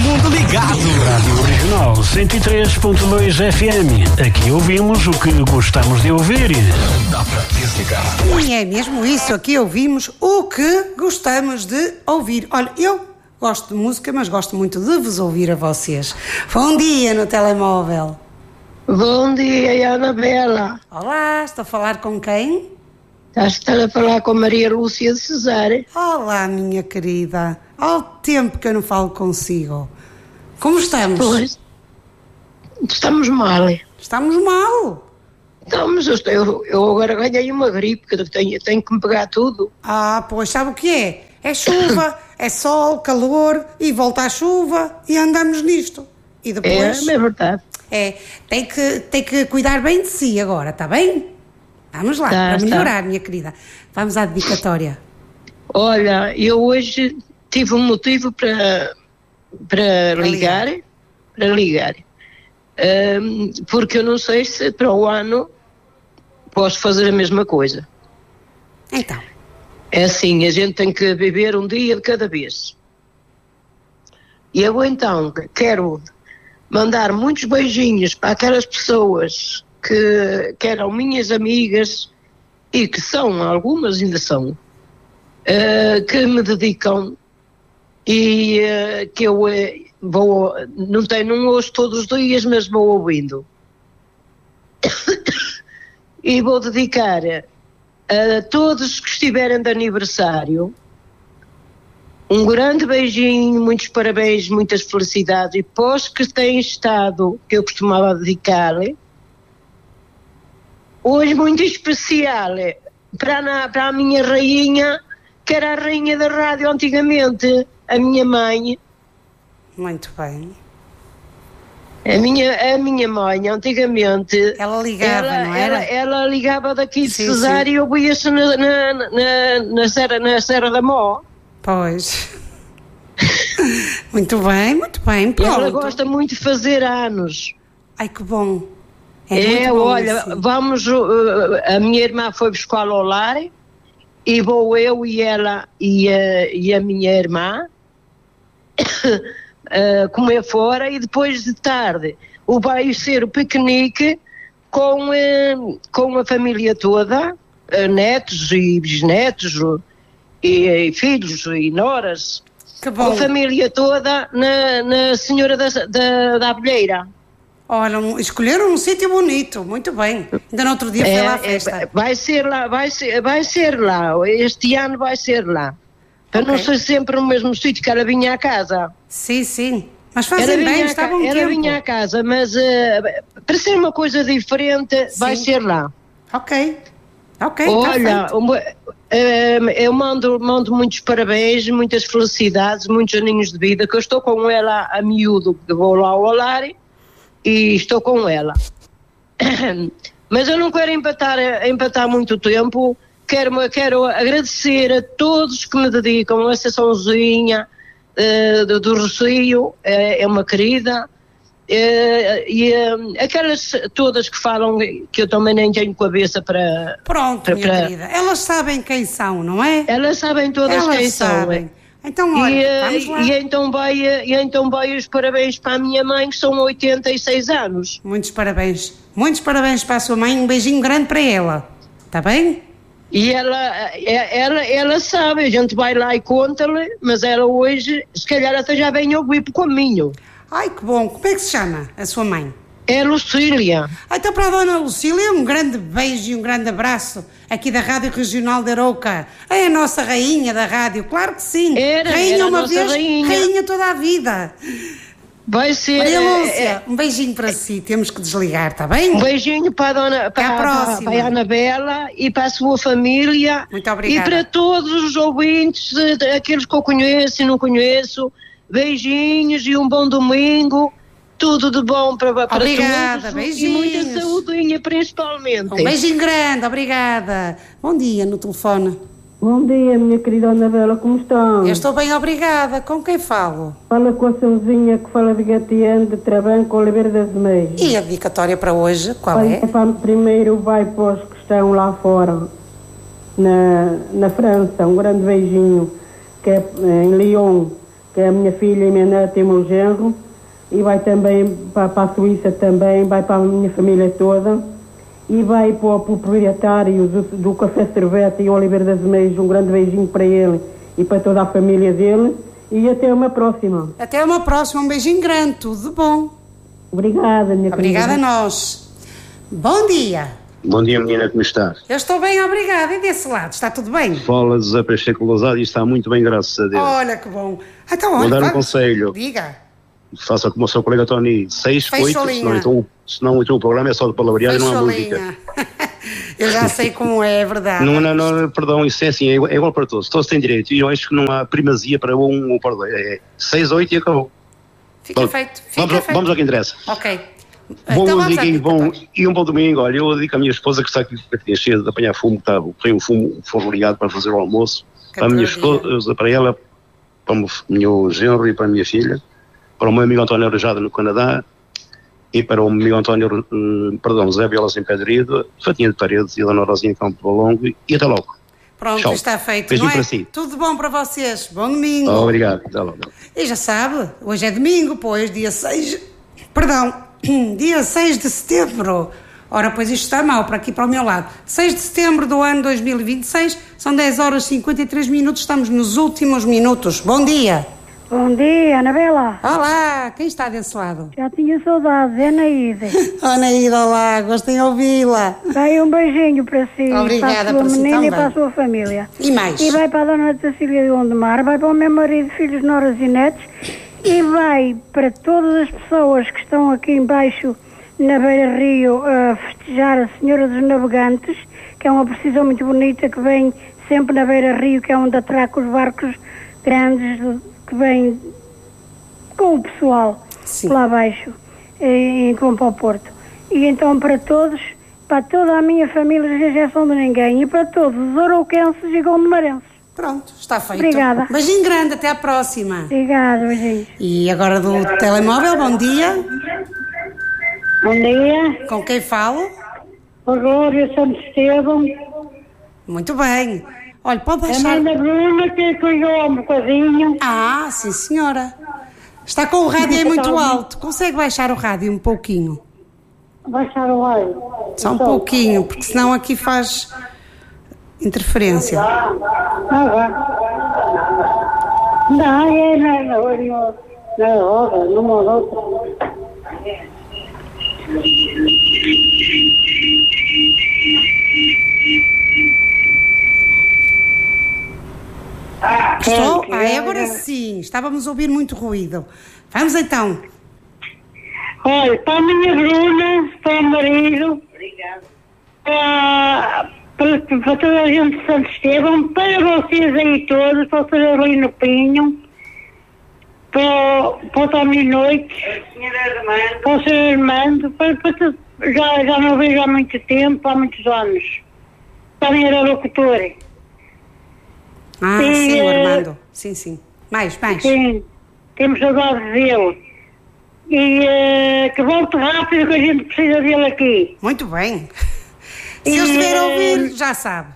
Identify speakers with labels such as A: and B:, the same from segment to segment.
A: mundo ligado.
B: Rádio Regional 103.2 FM. Aqui ouvimos o que gostamos de ouvir.
A: Dá para desligar.
C: E é mesmo isso, aqui ouvimos o que gostamos de ouvir. Olha, eu gosto de música, mas gosto muito de vos ouvir a vocês. Bom dia no telemóvel.
D: Bom dia, Anabela.
C: Olá, estou a falar com quem?
D: Estás a falar com Maria Lúcia de Cesárea.
C: Olá, minha querida. Há tempo que eu não falo consigo. Como estamos?
D: Pois, estamos mal.
C: Estamos mal.
D: Estamos, eu agora ganhei uma gripe, que tenho que me pegar tudo.
C: Ah, pois, sabe o que é? É chuva, é sol, calor, e volta a chuva, e andamos nisto. E depois...
D: É verdade.
C: Tem que cuidar bem de si agora, está bem? Vamos lá, para melhorar, minha querida. Vamos à dedicatória.
D: Olha, eu hoje tive um motivo para ligar. Porque eu não sei se para o ano posso fazer a mesma coisa.
C: Então.
D: É assim, a gente tem que viver um dia de cada vez. E eu então quero mandar muitos beijinhos para aquelas pessoas que eram minhas amigas e que são, algumas ainda são, que me dedicam e que eu vou, não ouço todos os dias, mas vou ouvindo. E vou dedicar a todos que estiverem de aniversário um grande beijinho, muitos parabéns, muitas felicidades, e pós que têm estado, que eu costumava dedicar-lhe, hoje muito especial para a minha rainha, que era a rainha da rádio antigamente, a minha mãe.
C: Muito bem.
D: A minha mãe, antigamente...
C: Ela ligava, não era?
D: Ela ligava daqui de
C: Sim,
D: Cesária e eu via-se na Serra da Mó.
C: Pois. Muito bem, pronto.
D: Ela gosta muito de fazer anos.
C: Ai, que bom. É muito bom,
D: olha,
C: assim.
D: vamos, a minha irmã foi buscar ao lar e vou eu e ela e a minha irmã comer fora, e depois de tarde vai ser o piquenique com a família toda, netos e bisnetos e filhos e noras.
C: Que bom.
D: Com a família toda na Senhora da Abelheira.
C: Olha, escolheram um sítio bonito, muito bem. Ainda no outro dia foi lá a festa.
D: Vai ser lá, este ano vai ser lá. Para não ser sempre no mesmo sítio, que ela vinha à casa.
C: Sim, mas fazem bem, está bom tempo.
D: Ela vinha à casa, mas para ser uma coisa diferente, vai ser lá.
C: Ok,
D: olha, eu mando muitos parabéns, muitas felicidades, muitos aninhos de vida, que eu estou com ela a miúdo, que vou lá ao lar e estou com ela. Mas eu não quero empatar muito tempo. Quero agradecer a todos que me dedicam. A Associaçãozinha do Rocio é uma querida, e aquelas todas que falam, que eu também nem tenho cabeça para...
C: Pronto, minha querida, elas sabem quem são, não é?
D: Elas sabem todas quem são.
C: Então, olha, vamos lá.
D: E então vai os parabéns para a minha mãe, que são 86 anos.
C: Muitos parabéns para a sua mãe, um beijinho grande para ela, está bem?
D: E ela sabe, a gente vai lá e conta-lhe, mas ela hoje, se calhar até já vem ouvir por caminho.
C: Ai, que bom. Como é que se chama a sua mãe?
D: É Lucília.
C: Então, para a dona Lucília, um grande beijo e um grande abraço aqui da Rádio Regional de Arouca. É a nossa rainha da rádio, claro que sim. Rainha uma vez, rainha toda a vida.
D: Vai ser...
C: Maria Lúcia, um beijinho para si, temos que desligar, está bem?
D: Um beijinho para a Anabela e para a sua família.
C: Muito obrigada.
D: E para todos os ouvintes, aqueles que eu conheço e não conheço, beijinhos e um bom domingo. Tudo de bom para
C: obrigada,
D: todos.
C: Beijinhos.
D: E muita saúdinha, principalmente.
C: Um beijinho grande, obrigada. Bom dia no telefone.
E: Bom dia, minha querida Anabela, como estão?
C: Eu estou bem, obrigada. Com quem falo?
E: Fala com a Sãozinha, que fala de Gatiano, de Trabanco, Oliveira das Meias.
C: E a dedicatória para hoje, qual é?
E: Primeiro vai para os que estão lá fora, na França, um grande beijinho, que é em Lyon, que é a minha filha e a minha neta e o meu genro, e vai também para a Suíça também, vai para a minha família toda, e vai para o proprietário do Café Cerveta e Oliveira das Meias, um grande beijinho para ele e para toda a família dele, e até uma próxima.
C: Até uma próxima, um beijinho grande, tudo de bom.
E: Obrigada, minha
C: Obrigada a nós. Bom dia.
F: Bom dia, menina, como está?
C: Eu estou bem, obrigada. E desse lado, está tudo bem?
F: Fala José Pacheco Lousado e está muito bem, graças a Deus.
C: Olha que bom. Então, olha,
F: vou dar um conselho.
C: Diga.
F: Faça como o seu colega Tony, 6, 8, senão o programa é só de palavreado e não há música.
C: Eu já sei como é verdade.
F: Não, perdão, isso é assim, é igual para todos têm direito, e eu acho que não há primazia para um ou para dois, é 6, 8 e acabou.
C: Fica feito.
F: Vamos ao que interessa.
C: Ok.
F: Bom então, e um bom domingo. Olha, eu dedico à minha esposa que está aqui cheia de apanhar fumo, tem um fogo ligado para fazer o almoço, para a minha esposa, para ela, para o meu genro e para a minha filha, para o meu amigo António Arejada no Canadá e para o meu amigo Zé Bielas em Pedrido, Fatinha de Paredes e a Dona Rosinha Campo Longo, e até logo.
C: Pronto,
F: tchau.
C: Está feito,
F: beijinho
C: não é?
F: Para si.
C: Tudo bom para vocês, bom domingo.
F: Obrigado, até logo.
C: E já sabe, hoje é domingo, pois, dia 6 de setembro. Ora, pois isto está mal para aqui para o meu lado. 6 de setembro do ano 2026, são 10 horas e 53 minutos, estamos nos últimos minutos. Bom dia.
E: Bom dia, Anabela.
C: Olá, quem está desse lado?
E: Já tinha saudades, é Naída.
C: Naída, olá, gostei de ouvi-la.
E: Dai um beijinho para si,
C: obrigada,
E: para a sua menina
C: si
E: e para a sua família.
C: E mais?
E: E vai para a Dona Cecília de Gondomar, vai para o meu marido, filhos, noras e netos, e vai para todas as pessoas que estão aqui embaixo na Beira Rio a festejar a Senhora dos Navegantes, que é uma procissão muito bonita que vem sempre na Beira Rio, que é onde atraca os barcos grandes que vêm com o pessoal. Sim. Lá abaixo e vão para o Porto. E então para todos, para toda a minha família de rejeição de ninguém e para todos os arauquenses e gondomarenses.
C: Pronto, está feito.
E: Obrigada.
C: Beijinho grande, até à próxima.
E: Obrigada, beijinhos.
C: E agora do telemóvel, bom dia.
E: Bom dia.
C: Com quem falo?
E: O Glória Santo Estevão.
C: Muito bem. Olha, pode baixar...
E: A mãe da Bruna que cuidou um bocadinho.
C: Ah, sim senhora. Está com o rádio aí muito alto. Consegue baixar o rádio um pouquinho?
E: Baixar o rádio?
C: Só um pouquinho, porque senão aqui faz interferência.
E: Não, é na roda, numa outra.
C: Estou? Agora sim. Estávamos a ouvir muito ruído. Vamos então.
E: Olha, para a minha Bruna, para o marido, para toda a gente de Santo Estevão, para vocês aí todos, para o Sr. Aurelino Pinho, para o Tomi Noite, para o Sr. Armando, já não vejo há muito tempo, há muitos anos. Também era locutor.
C: Ah, sim, o Armando. Sim. Mais.
E: Sim, temos saudades dele. E que volte rápido, que a gente precisa dele aqui.
C: Muito bem. Se ele estiver a ouvir, já sabe.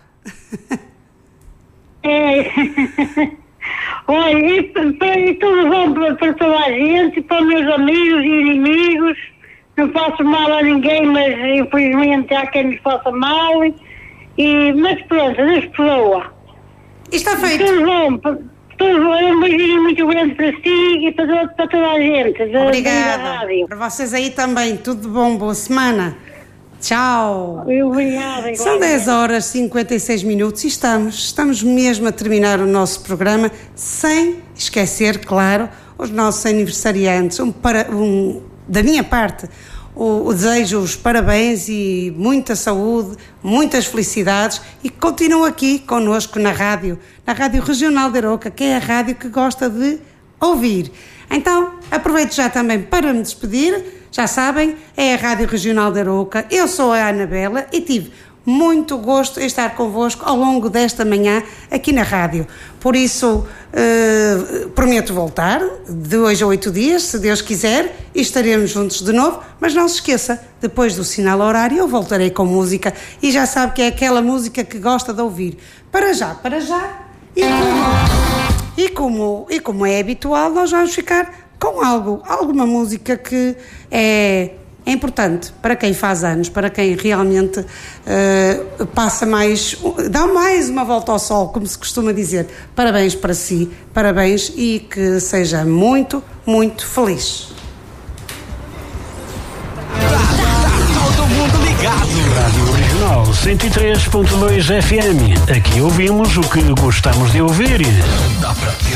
E: Olha, e tudo bom para toda a gente, para os meus amigos e inimigos. Não faço mal a ninguém, mas infelizmente há quem nos faça mal. Mas pronto, Deus perdoa.
C: Está feito.
E: Tudo bom, um beijinho muito grande para si e para toda a gente.
C: Obrigada. Para vocês aí também, tudo de bom, boa semana. Tchau.
E: Obrigada.
C: São 10 horas e 56 minutos e estamos mesmo a terminar o nosso programa, sem esquecer, claro, os nossos aniversariantes. Da minha parte, o desejo os parabéns e muita saúde, muitas felicidades e que continuem aqui connosco na Rádio Regional de Arouca, que é a rádio que gosta de ouvir. Então, aproveito já também para me despedir. Já sabem, é a Rádio Regional de Arouca. Eu sou a Anabela e tive muito gosto em estar convosco ao longo desta manhã aqui na rádio. Por isso, prometo voltar de hoje a 8 dias, se Deus quiser, e estaremos juntos de novo. Mas não se esqueça, depois do sinal horário eu voltarei com música e já sabe que é aquela música que gosta de ouvir. Para já. E E como é habitual, nós vamos ficar com alguma música que é importante para quem faz anos, para quem realmente dá mais uma volta ao sol, como se costuma dizer. Parabéns para si, parabéns, e que seja muito, muito feliz.
A: Todo mundo ligado.
B: Rádio Regional 103.2 FM. Aqui ouvimos o que gostamos de ouvir.
A: Dá pra